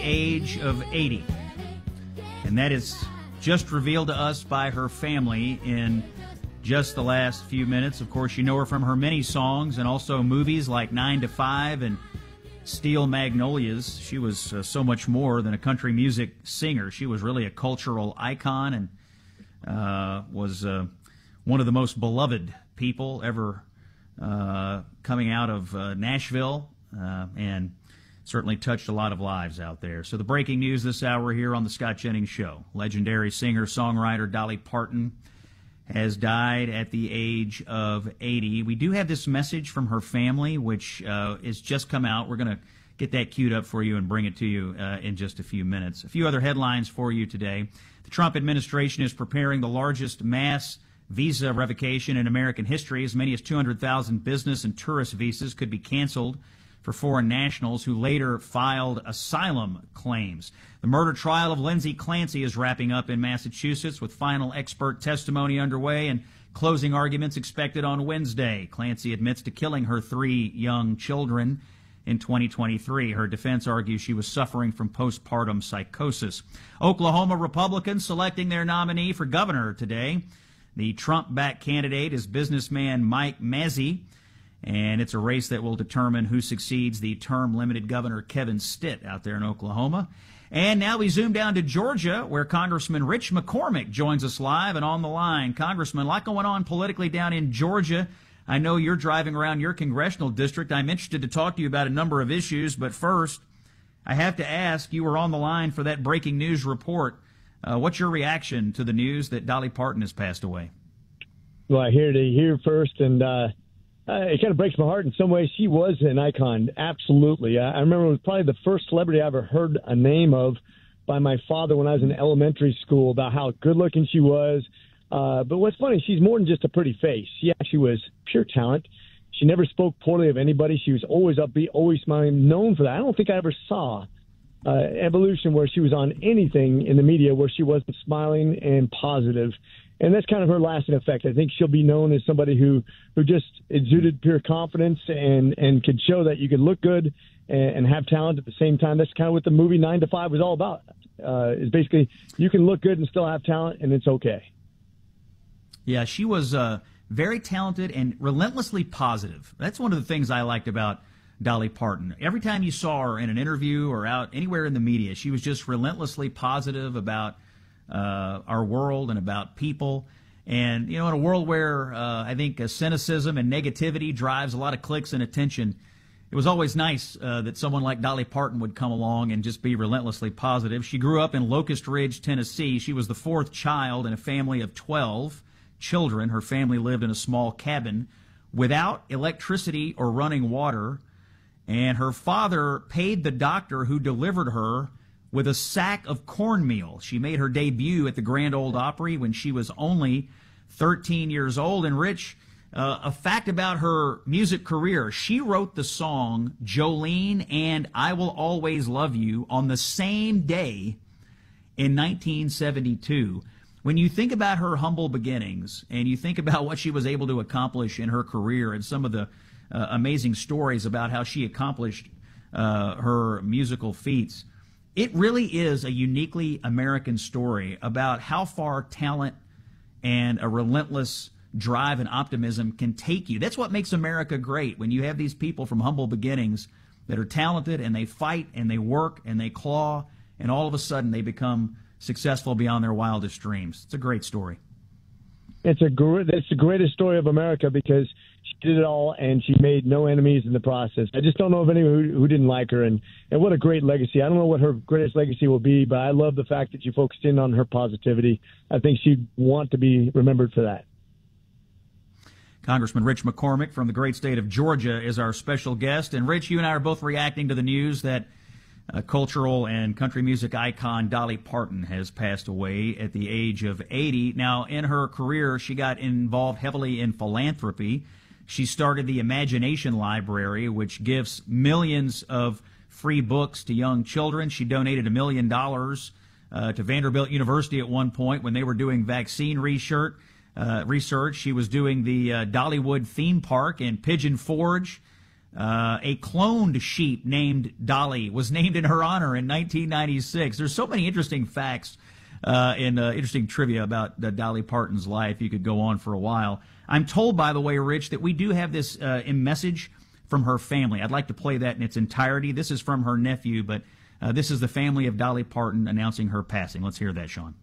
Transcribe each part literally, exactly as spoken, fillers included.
age of eighty. And that is just revealed to us by her family in just the last few minutes. Of course, you know her from her many songs and also movies like Nine to Five and Steel Magnolias. She was uh, so much more than a country music singer. She was really a cultural icon and uh, was uh, one of the most beloved people ever uh, coming out of uh, Nashville, uh, and certainly touched a lot of lives out there. So the breaking news this hour here on the Scott Jennings Show. Legendary singer-songwriter Dolly Parton has died at the age of eighty. We do have this message from her family, which uh, has just come out. We're going to get that queued up for you and bring it to you uh, in just a few minutes. A few other headlines for you today. The Trump administration is preparing the largest mass visa revocation in American history. As many as two hundred thousand business and tourist visas could be canceled for foreign nationals who later filed asylum claims. The murder trial of Lindsay Clancy is wrapping up in Massachusetts with final expert testimony underway and closing arguments expected on Wednesday. Clancy admits to killing her three young children in twenty twenty-three. Her defense argues she was suffering from postpartum psychosis. Oklahoma Republicans selecting their nominee for governor today. The Trump-backed candidate is businessman Mike Mazzei, and it's a race that will determine who succeeds the term-limited Governor Kevin Stitt out there in Oklahoma. And now we zoom down to Georgia, where Congressman Rich McCormick joins us live and on the line. Congressman, a lot going on politically down in Georgia. I know you're driving around your congressional district. I'm interested to talk to you about a number of issues, but first, I have to ask, you were on the line for that breaking news report. Uh, what's your reaction to the news that Dolly Parton has passed away? Well, I hear to hear first, and uh, Uh, it kind of breaks my heart in some ways. She was an icon, absolutely. I, I remember it was probably the first celebrity I ever heard a name of by my father when I was in elementary school about how good-looking she was. Uh, but what's funny, she's more than just a pretty face. She actually was pure talent. She never spoke poorly of anybody. She was always upbeat, always smiling, known for that. I don't think I ever saw uh, evolution where she was on anything in the media where she wasn't smiling and positive. And that's kind of her lasting effect. I think she'll be known as somebody who, who just exuded pure confidence and, and could show that you could look good and, and have talent at the same time. That's kind of what the movie Nine to Five was all about. Uh, is basically you can look good and still have talent, and it's okay. Yeah, she was uh, very talented and relentlessly positive. That's one of the things I liked about Dolly Parton. Every time you saw her in an interview or out anywhere in the media, she was just relentlessly positive about Uh, our world and about people. And, you know, in a world where uh, I think uh, cynicism and negativity drives a lot of clicks and attention, it was always nice uh, that someone like Dolly Parton would come along and just be relentlessly positive. She grew up in Locust Ridge, Tennessee. She was the fourth child in a family of twelve children. Her family lived in a small cabin without electricity or running water, and her father paid the doctor who delivered her with a sack of cornmeal. She made her debut at the Grand Ole Opry when she was only thirteen years old. And Rich, uh, a fact about her music career, she wrote the song Jolene and I Will Always Love You on the same day in nineteen seventy-two. When you think about her humble beginnings and you think about what she was able to accomplish in her career and some of the uh, amazing stories about how she accomplished uh, her musical feats, it really is a uniquely American story about how far talent and a relentless drive and optimism can take you. That's what makes America great, when you have these people from humble beginnings that are talented and they fight and they work and they claw, and all of a sudden they become successful beyond their wildest dreams. It's a great story. It's a gr- it's the greatest story of America because she did it all and she made no enemies in the process. I just don't know of anyone who, who didn't like her, and, and what a great legacy. I don't know what her greatest legacy will be, but I love the fact that you focused in on her positivity. I think she'd want to be remembered for that. Congressman Rich McCormick from the great state of Georgia is our special guest. And Rich, you and I are both reacting to the news that Uh, cultural and country music icon Dolly Parton has passed away at the age of eighty. Now, in her career, she got involved heavily in philanthropy. She started the Imagination Library, which gives millions of free books to young children. She donated a million dollars uh, to Vanderbilt University at one point when they were doing vaccine research. Uh, research. She was doing the uh, Dollywood theme park in Pigeon Forge. Uh, a cloned sheep named Dolly was named in her honor in nineteen ninety-six. There's so many interesting facts uh, and uh, interesting trivia about uh, Dolly Parton's life. You could go on for a while. I'm told, by the way, Rich, that we do have this uh, message from her family. I'd like to play that in its entirety. This is from her nephew, but uh, this is the family of Dolly Parton announcing her passing. Let's hear that, Sean.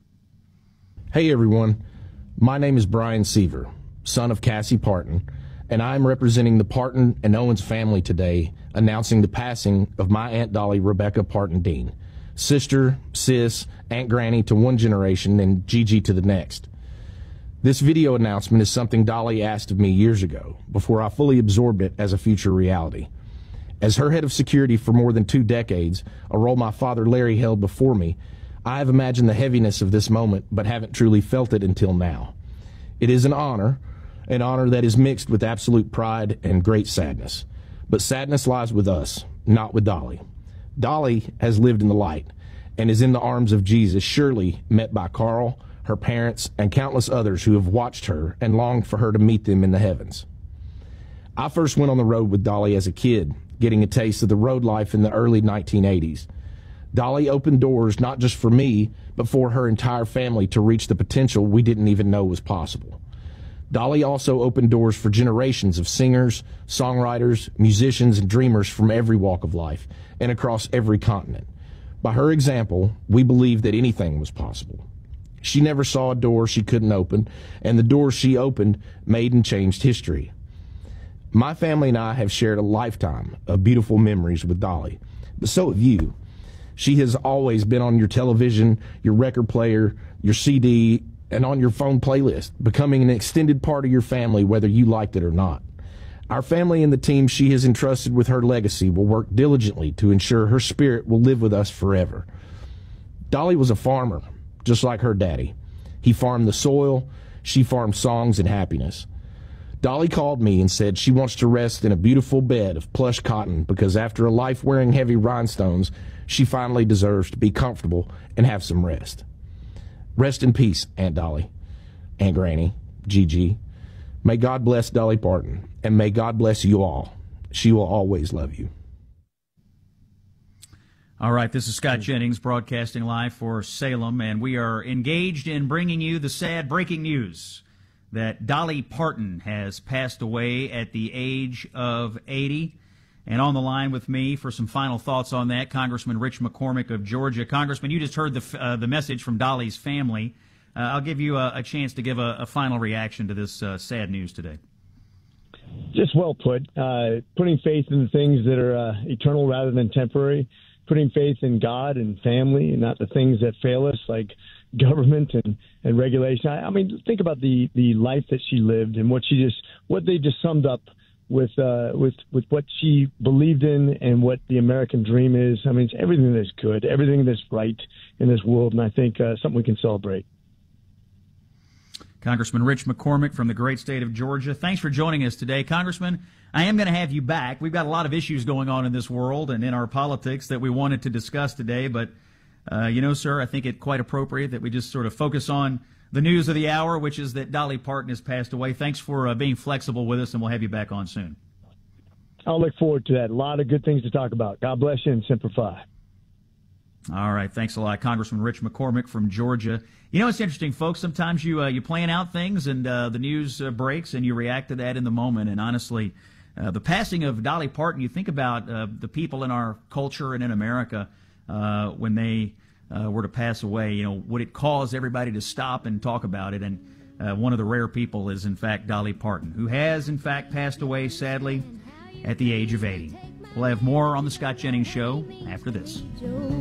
Hey, everyone. My name is Brian Seaver, son of Cassie Parton, and I'm representing the Parton and Owens family today, announcing the passing of my Aunt Dolly Rebecca Parton Dean, sister, sis, Aunt Granny to one generation, and Gigi to the next. This video announcement is something Dolly asked of me years ago, before I fully absorbed it as a future reality. As her head of security for more than two decades, a role my father Larry held before me, I have imagined the heaviness of this moment, but haven't truly felt it until now. It is an honor, an honor that is mixed with absolute pride and great sadness. But sadness lies with us, not with Dolly. Dolly has lived in the light and is in the arms of Jesus, surely met by Carl, her parents, and countless others who have watched her and longed for her to meet them in the heavens. I first went on the road with Dolly as a kid, getting a taste of the road life in the early nineteen eighties. Dolly opened doors not just for me, but for her entire family to reach the potential we didn't even know was possible. Dolly also opened doors for generations of singers, songwriters, musicians, and dreamers from every walk of life and across every continent. By her example, we believed that anything was possible. She never saw a door she couldn't open, and the doors she opened made and changed history. My family and I have shared a lifetime of beautiful memories with Dolly, but so have you. She has always been on your television, your record player, your C D, and on your phone playlist, becoming an extended part of your family whether you liked it or not. Our family and the team she has entrusted with her legacy will work diligently to ensure her spirit will live with us forever. Dolly was a farmer, just like her daddy. He farmed the soil, she farmed songs and happiness. Dolly called me and said she wants to rest in a beautiful bed of plush cotton because after a life wearing heavy rhinestones, she finally deserves to be comfortable and have some rest. Rest in peace, Aunt Dolly, Aunt Granny, Gigi. May God bless Dolly Parton, and may God bless you all. She will always love you. All right, this is Scott Jennings broadcasting live for Salem, and we are engaged in bringing you the sad breaking news that Dolly Parton has passed away at the age of eighty. And on the line with me for some final thoughts on that, Congressman Rich McCormick of Georgia. Congressman, you just heard the uh, the message from Dolly's family. Uh, I'll give you a, a chance to give a, a final reaction to this uh, sad news today. Just well put. Uh, putting faith in the things that are uh, eternal rather than temporary. Putting faith in God and family and not the things that fail us like government and, and regulation. I, I mean, think about the, the life that she lived and what she just what they just summed up with uh, with with what she believed in and what the American dream is. I mean, it's everything that's good, everything that's right in this world, and I think uh, something we can celebrate. Congressman Rich McCormick from the great state of Georgia. Thanks for joining us today. Congressman, I am going to have you back. We've got a lot of issues going on in this world and in our politics that we wanted to discuss today, but, uh, you know, sir, I think it's quite appropriate that we just sort of focus on the news of the hour, which is that Dolly Parton has passed away. Thanks for uh, being flexible with us, and we'll have you back on soon. I'll look forward to that. A lot of good things to talk about. God bless you and Semper Fi. All right, thanks a lot, Congressman Rich McCormick from Georgia. You know, it's interesting, folks. Sometimes you uh, you plan out things, and uh, the news uh, breaks, and you react to that in the moment. And honestly, uh, the passing of Dolly Parton, you think about uh, the people in our culture and in America uh, when they uh, were to pass away. You know, would it cause everybody to stop and talk about it? And uh, one of the rare people is, in fact, Dolly Parton, who has, in fact, passed away, sadly, at the age of eighty. We'll have more on the Scott Jennings Show after this.